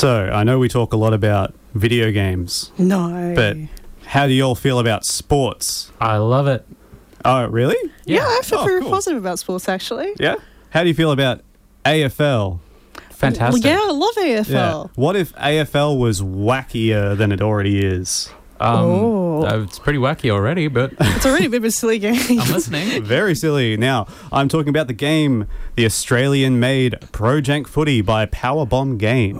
So, I know we talk a lot about video games, No. but how do you all feel about sports? I love it. Oh, really? yeah, I feel Oh, very cool. positive about sports, actually. Yeah? How do you feel about AFL? Fantastic. Well, yeah, I love AFL. What if AFL was wackier than it already is? It's pretty wacky already, but It's already a bit of a silly game. I'm listening. Very silly. Now, I'm talking about the game, the Australian-made Pro Jank Footy by Powerbomb Games.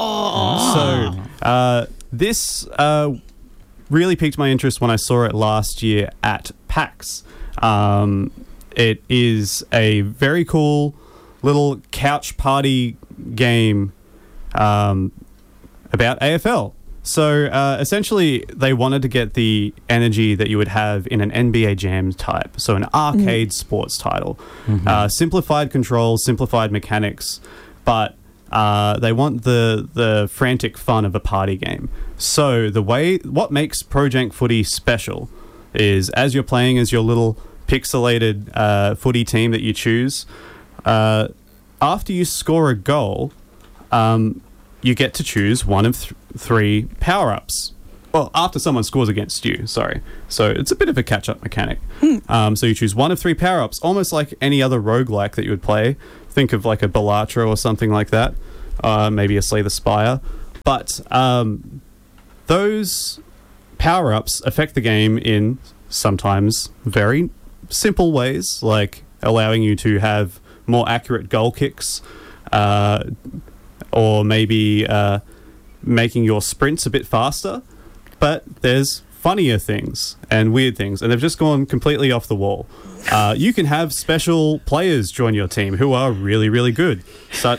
So, this really piqued my interest when I saw it last year at PAX. It is a very cool little couch party game about AFL. So essentially, they wanted to get the energy that you would have in an NBA Jam type, so an arcade sports title. Simplified controls, simplified mechanics, but they want the frantic fun of a party game. So what makes Pro Jank Footy special is as you're playing as your little pixelated footy team that you choose, after you score a goal, you get to choose one of three power-ups. Well, after someone scores against you, sorry. So it's a bit of a catch-up mechanic. So you choose one of three power-ups, almost like any other roguelike that you would play. Think of like a Balatro or something like that. Maybe a Slay the Spire. But those power-ups affect the game in sometimes very simple ways, like allowing you to have more accurate goal kicks, or maybe making your sprints a bit faster. But there's funnier things and weird things, and they've just gone completely off the wall. You can have special players join your team who are really, really good, such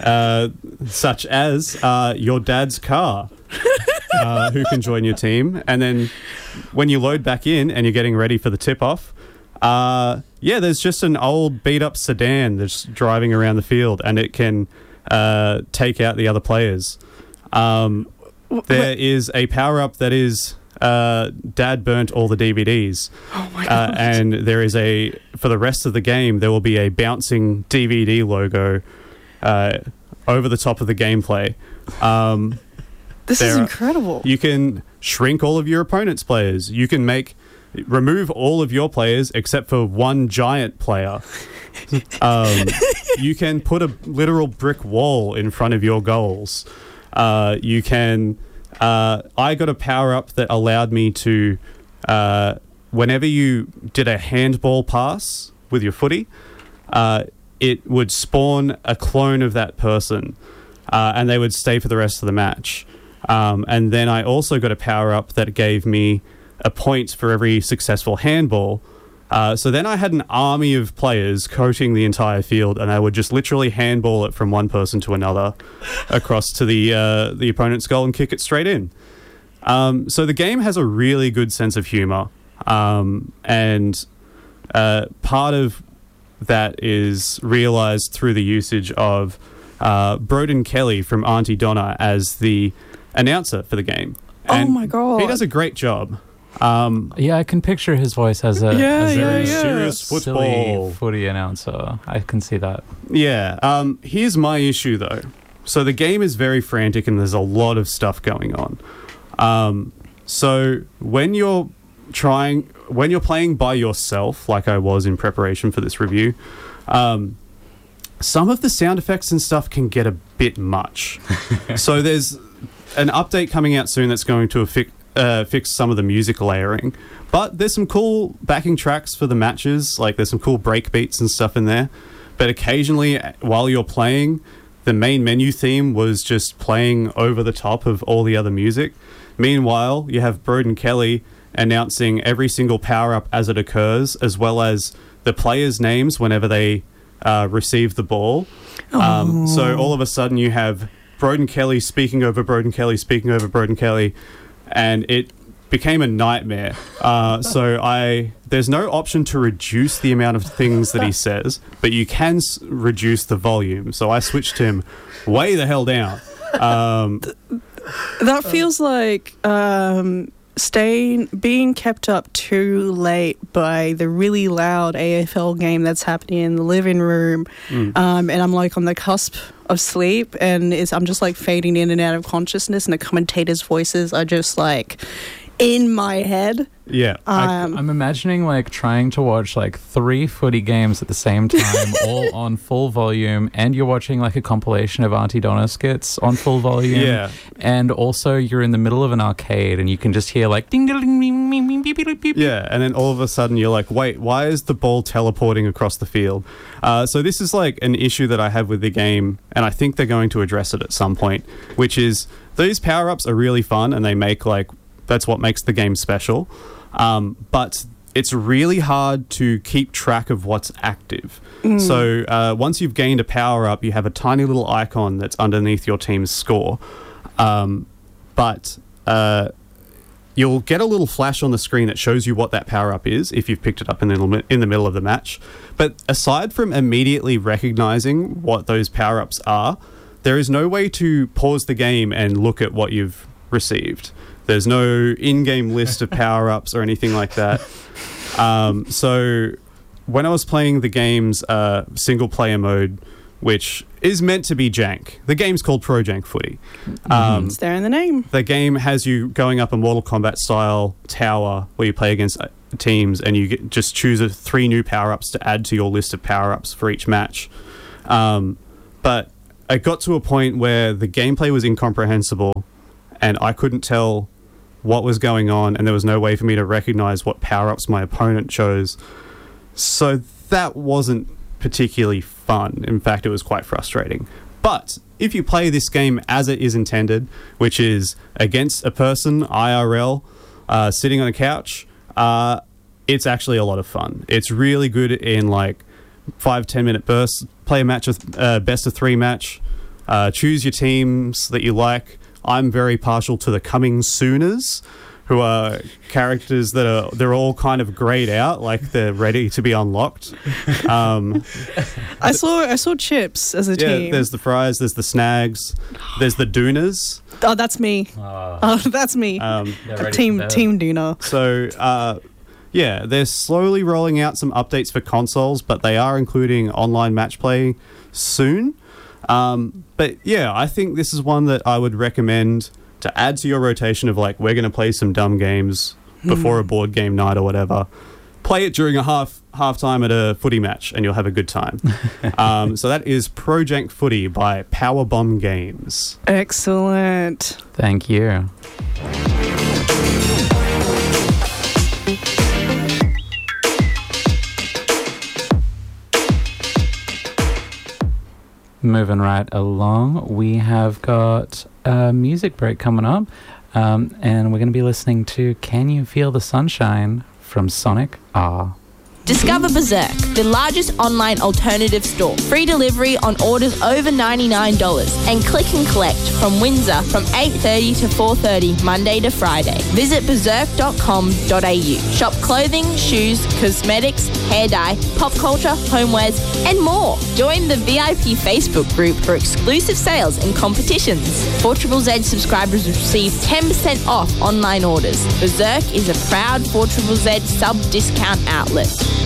as your dad's car, who can join your team. And then when you load back in and you're getting ready for the tip-off, there's just an old beat-up sedan that's driving around the field, and it can take out the other players. There is a power-up that is Dad burnt all the DVDs. Oh my god. And there is for the rest of the game, there will be a bouncing DVD logo over the top of the gameplay. This is incredible. You can shrink all of your opponent's players. You can remove all of your players except for one giant player. You can put a literal brick wall in front of your goals. You can... I got a power-up that allowed me to... whenever you did a handball pass with your footy, it would spawn a clone of that person, and they would stay for the rest of the match. And then I also got a power-up that gave me a point for every successful handball. So then I had an army of players coating the entire field, and I would just literally handball it from one person to another across to the opponent's goal and kick it straight in. So the game has a really good sense of humour, and part of that is realised through the usage of Broden Kelly from Auntie Donna as the announcer for the game. And oh my god. he does a great job. I can picture his voice as a serious silly football footy announcer. I can see that. Yeah. Here's my issue, though. So the game is very frantic and there's a lot of stuff going on. So when you're playing by yourself, like I was in preparation for this review, some of the sound effects and stuff can get a bit much. So there's an update coming out soon that's going to fix some of the music layering, but there's some cool backing tracks for the matches. Like there's some cool break beats and stuff in there, but occasionally while you're playing, the main menu theme was just playing over the top of all the other music. Meanwhile, you have Broden Kelly announcing every single power-up as it occurs, as well as the players' names whenever they receive the ball. So all of a sudden you have Broden Kelly speaking over Broden Kelly speaking over Broden Kelly, and it became a nightmare. There's no option to reduce the amount of things that he says, but you can reduce the volume. So I switched him way the hell down. That feels like being kept up too late by the really loud AFL game that's happening in the living room, and I'm like on the cusp of sleep, and I'm just like fading in and out of consciousness, and the commentators' voices are just like in my head. Yeah. I'm imagining like trying to watch like 3 footy games at the same time, all on full volume, and you're watching like a compilation of Auntie Donna skits on full volume. Yeah. And also you're in the middle of an arcade and you can just hear like ding ding ding ding ding ding beep beep beep. Yeah, and then all of a sudden you're like, wait, why is the ball teleporting across the field? So this is like an issue that I have with the game, and I think they're going to address it at some point, which is these power-ups are really fun, and they make like, that's what makes the game special. But it's really hard to keep track of what's active. So once you've gained a power-up, you have a tiny little icon that's underneath your team's score. But you'll get a little flash on the screen that shows you what that power-up is if you've picked it up in the middle of the match. But aside from immediately recognizing what those power-ups are, there is no way to pause the game and look at what you've received. There's no in-game list of power-ups or anything like that. So when I was playing the game's single-player mode, which is meant to be jank, the game's called Pro Jank Footy. It's there in the name. The game has you going up a Mortal Kombat-style tower where you play against teams, and you just choose 3 new power-ups to add to your list of power-ups for each match. But it got to a point where the gameplay was incomprehensible, and I couldn't tell what was going on, and there was no way for me to recognize what power-ups my opponent chose. So that wasn't particularly fun. In fact, it was quite frustrating. But if you play this game as it is intended, which is against a person, IRL, sitting on a couch, it's actually a lot of fun. It's really good in like 5-10 minute bursts. Play a match of best of 3 match. Choose your teams that you like. I'm very partial to the Coming Sooners, who are characters that they're all kind of grayed out, like they're ready to be unlocked. I saw Chips as a team. Yeah, there's the Fries, there's the Snags, there's the Dooners. Oh, that's me. That's me. Team Dooner. So, yeah, they're slowly rolling out some updates for consoles, but they are including online match play soon. But yeah, I think this is one that I would recommend to add to your rotation of like, we're going to play some dumb games before a board game night or whatever. Play it during a half-time at a footy match and you'll have a good time. So that is Pro Jank Footy by Powerbomb Games. Excellent. Thank you. Moving right along, we have got a music break coming up, and we're going to be listening to Can You Feel the Sunshine from Sonic R. Discover Berserk, the largest online alternative store. Free delivery on orders over $99 and click and collect from Windsor from 8:30 to 4:30 Monday to Friday. Visit berserk.com.au. Shop clothing, shoes, cosmetics, hair dye, pop culture, homewares, and more. Join the VIP Facebook group for exclusive sales and competitions. 4ZZZ subscribers receive 10% off online orders. Berserk is a proud 4ZZZ sub-discount outlet.